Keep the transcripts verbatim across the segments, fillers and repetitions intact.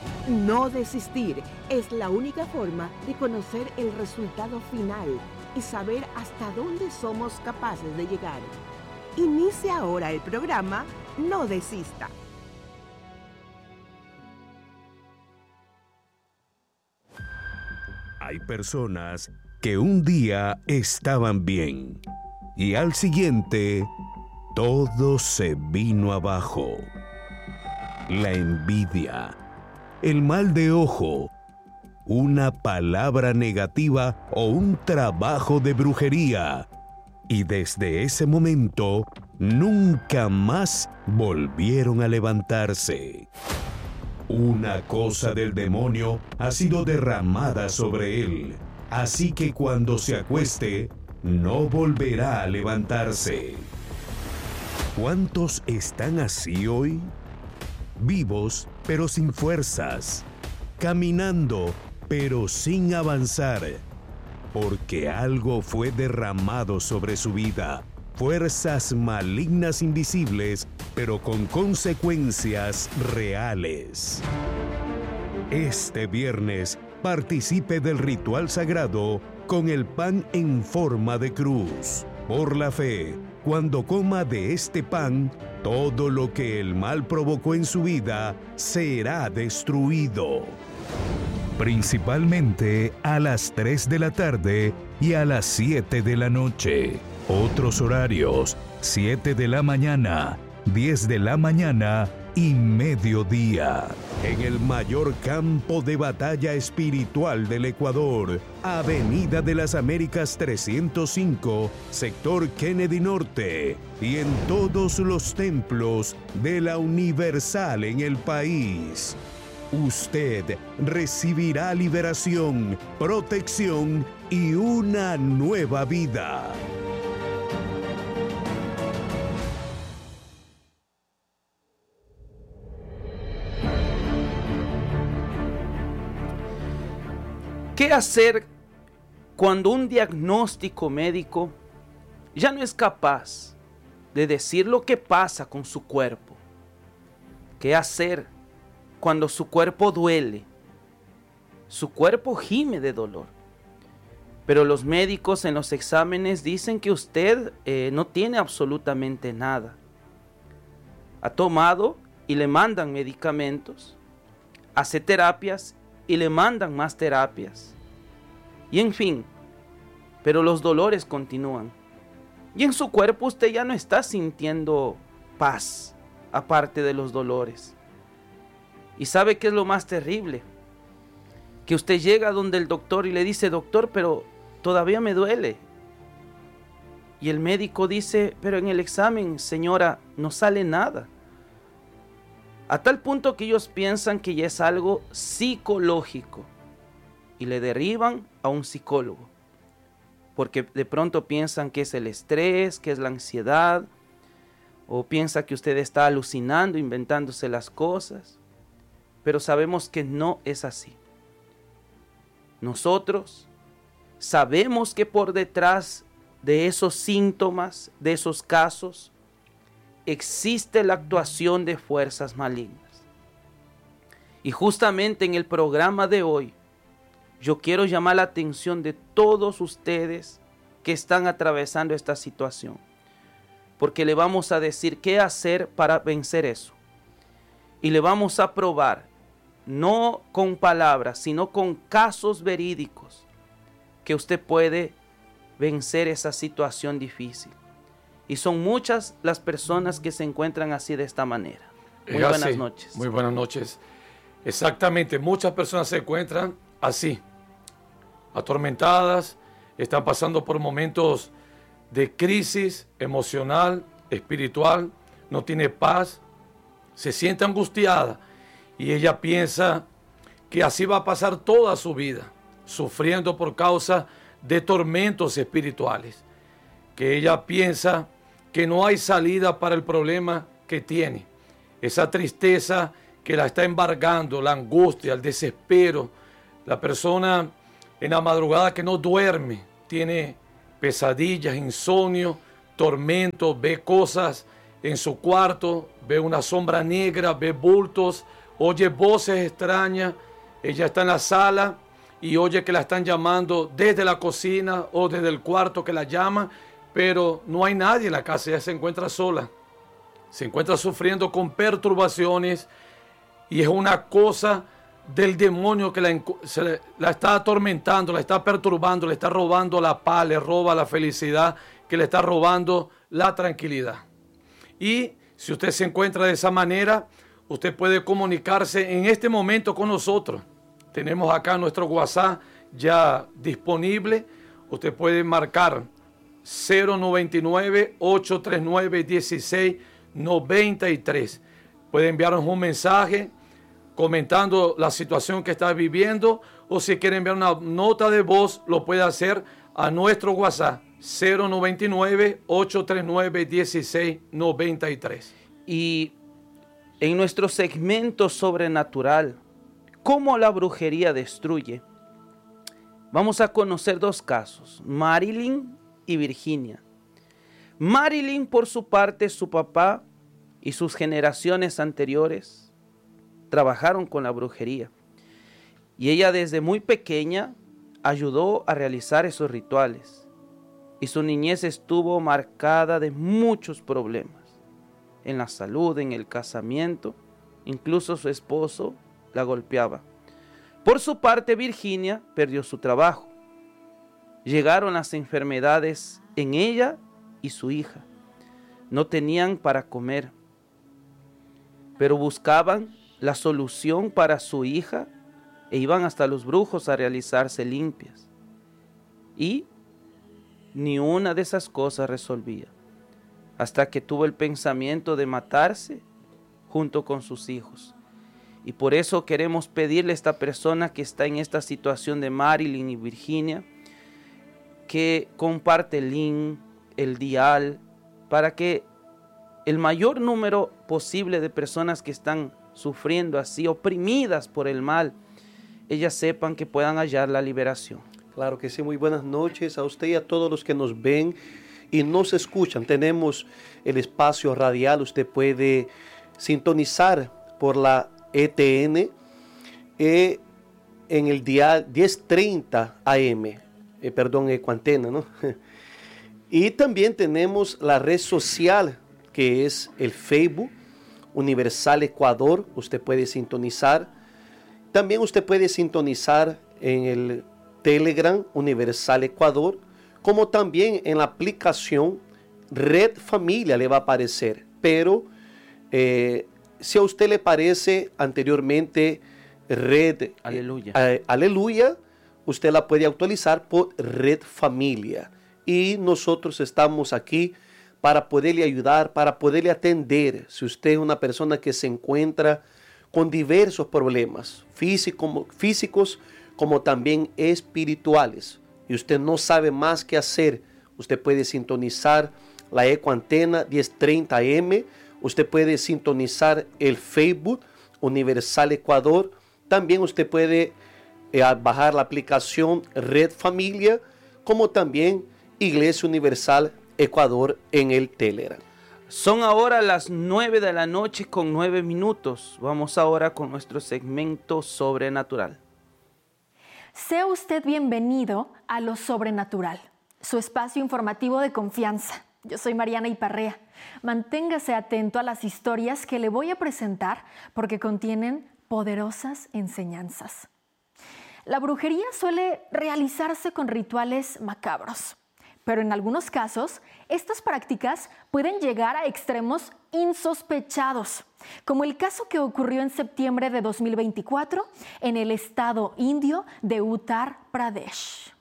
No desistir es la única forma de conocer el resultado final y saber hasta dónde somos capaces de llegar. Inicia ahora el programa No Desista. Hay personas que un día estaban bien y al siguiente todo se vino abajo. La envidia, el mal de ojo, una palabra negativa o un trabajo de brujería. Y desde ese momento, nunca más volvieron a levantarse. Una cosa del demonio ha sido derramada sobre él, así que cuando se acueste, no volverá a levantarse. ¿Cuántos están así hoy? Vivos, pero sin fuerzas. Caminando, pero sin avanzar. Porque algo fue derramado sobre su vida. Fuerzas malignas invisibles, pero con consecuencias reales. Este viernes, participe del ritual sagrado con el pan en forma de cruz. Por la fe, cuando coma de este pan, todo lo que el mal provocó en su vida será destruido. Principalmente a las tres de la tarde y a las siete de la noche. Otros horarios, siete de la mañana, diez de la mañana y mediodía. En el mayor campo de batalla espiritual del Ecuador, Avenida de las Américas trescientos cinco, sector Kennedy Norte, y en todos los templos de la Universal en el país. Usted recibirá liberación, protección y una nueva vida. ¿Qué hacer cuando un diagnóstico médico ya no es capaz de decir lo que pasa con su cuerpo? ¿Qué hacer cuando su cuerpo duele? Su cuerpo gime de dolor. Pero los médicos en los exámenes dicen que usted eh, no tiene absolutamente nada. Ha tomado y le mandan medicamentos, hace terapias y le mandan más terapias. Y en fin, pero los dolores continúan. Y en su cuerpo usted ya no está sintiendo paz, aparte de los dolores. ¿Y sabe qué es lo más terrible? Que usted llega donde el doctor y le dice: doctor, pero todavía me duele. Y el médico dice: pero en el examen, señora, no sale nada. A tal punto que ellos piensan que ya es algo psicológico y le derivan a un psicólogo, porque de pronto piensan que es el estrés, que es la ansiedad, o piensa que usted está alucinando, inventándose las cosas, pero sabemos que no es así. Nosotros sabemos que por detrás de esos síntomas, de esos casos, existe la actuación de fuerzas malignas. Y justamente en el programa de hoy, yo quiero llamar la atención de todos ustedes que están atravesando esta situación, porque le vamos a decir qué hacer para vencer eso. Y le vamos a probar, no con palabras, sino con casos verídicos, que usted puede vencer esa situación difícil. Y son muchas las personas que se encuentran así de esta manera. Muy es buenas así. noches. Muy buenas noches. Exactamente, muchas personas se encuentran así, atormentadas, están pasando por momentos de crisis emocional, espiritual, no tiene paz, se siente angustiada y ella piensa que así va a pasar toda su vida, sufriendo por causa de tormentos espirituales, que ella piensa que no hay salida para el problema que tiene, esa tristeza que la está embargando, la angustia, el desespero, la persona en la madrugada que no duerme, tiene pesadillas, insomnio, tormentos, ve cosas en su cuarto, ve una sombra negra, ve bultos, oye voces extrañas. Ella está en la sala y oye que la están llamando desde la cocina o desde el cuarto que la llaman, pero no hay nadie en la casa, ella se encuentra sola. Se encuentra sufriendo con perturbaciones y es una cosa del demonio que la, se, la está atormentando, la está perturbando, le está robando la paz, le roba la felicidad, que le está robando la tranquilidad. Y si usted se encuentra de esa manera, usted puede comunicarse en este momento con nosotros. Tenemos acá nuestro WhatsApp ya disponible. Usted puede marcar cero noventa y nueve, ocho treinta y nueve, dieciséis noventa y tres. Puede enviarnos un mensaje comentando la situación que está viviendo, o si quiere enviar una nota de voz, lo puede hacer a nuestro WhatsApp cero noventa y nueve, ocho treinta y nueve, dieciséis noventa y tres. Y en nuestro segmento sobrenatural, ¿cómo la brujería destruye?, vamos a conocer dos casos, Marilyn y Virginia. Marilyn, por su parte, su papá y sus generaciones anteriores trabajaron con la brujería. Y ella desde muy pequeña ayudó a realizar esos rituales. Y su niñez estuvo marcada de muchos problemas. En la salud, en el casamiento, incluso su esposo la golpeaba. Por su parte, Virginia perdió su trabajo. Llegaron las enfermedades en ella y su hija. No tenían para comer, pero buscaban la solución para su hija e iban hasta los brujos a realizarse limpias. Y ni una de esas cosas resolvía, hasta que tuvo el pensamiento de matarse junto con sus hijos. Y por eso queremos pedirle a esta persona que está en esta situación de Marilyn y Virginia, que comparte el link, el dial, para que el mayor número posible de personas que están sufriendo así, oprimidas por el mal, ellas sepan que puedan hallar la liberación. Claro que sí, muy buenas noches a usted y a todos los que nos ven y nos escuchan. Tenemos el espacio radial, usted puede sintonizar por la E T N eh, en el dial diez treinta A M, eh, perdón, Ecuantena, ¿no? Y también tenemos la red social que es el Facebook Universal Ecuador, usted puede sintonizar. También usted puede sintonizar en el Telegram Universal Ecuador, como también en la aplicación Red Familia le va a aparecer. Pero eh, si a usted le parece anteriormente Red Aleluya. Eh, Aleluya, usted la puede actualizar por Red Familia. Y nosotros estamos aquí para poderle ayudar, para poderle atender. Si usted es una persona que se encuentra con diversos problemas físico, físicos como también espirituales, y usted no sabe más qué hacer, usted puede sintonizar la Ecuantena diez treinta A M, usted puede sintonizar el Facebook Universal Ecuador, también usted puede eh, bajar la aplicación Red Familia, como también Iglesia Universal Ecuador en el Telegram. Son ahora las nueve de la noche con nueve minutos. Vamos ahora con nuestro segmento sobrenatural. Sea usted bienvenido a Lo Sobrenatural, su espacio informativo de confianza. Yo soy Mariana Iparrea. Manténgase atento a las historias que le voy a presentar porque contienen poderosas enseñanzas. La brujería suele realizarse con rituales macabros, pero en algunos casos, estas prácticas pueden llegar a extremos insospechados, como el caso que ocurrió en septiembre de dos mil veinticuatro en el estado indio de Uttar Pradesh.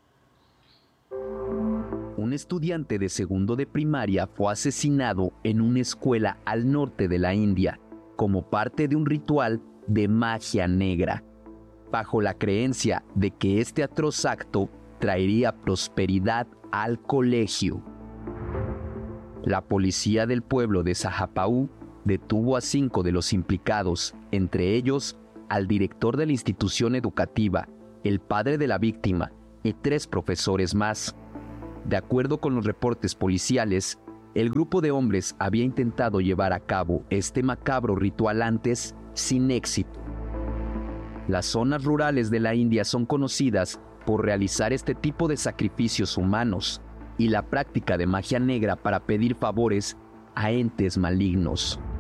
Un estudiante de segundo de primaria fue asesinado en una escuela al norte de la India como parte de un ritual de magia negra, bajo la creencia de que este atroz acto traería prosperidad al colegio. La policía del pueblo de Sahapaú detuvo a cinco de los implicados, entre ellos al director de la institución educativa, el padre de la víctima y tres profesores más. De acuerdo con los reportes policiales, El grupo de hombres había intentado llevar a cabo este macabro ritual antes sin éxito. Las zonas rurales de la India son conocidas por realizar este tipo de sacrificios humanos y la práctica de magia negra para pedir favores a entes malignos.